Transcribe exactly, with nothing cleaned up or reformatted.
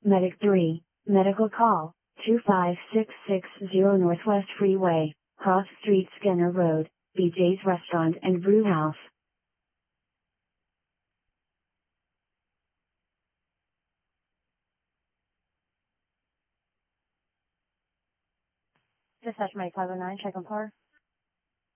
Medic three, medical call, two five six six zero Northwest Freeway, Cross Street Skinner Road, B J's Restaurant and Brew House. Dispatch Mike five oh nine, check on par.